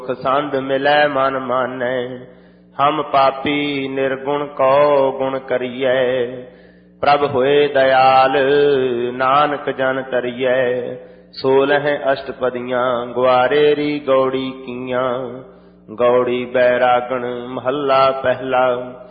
संद मिलै मन मानै, हम पापी निर्गुण को गुण करियै। प्रभ होए दयाल नानक जन तरियै, 16 अष्टपदियाँ ग्वारे री गौड़ी कीयाँ। गौड़ी बैरागण महला पहला,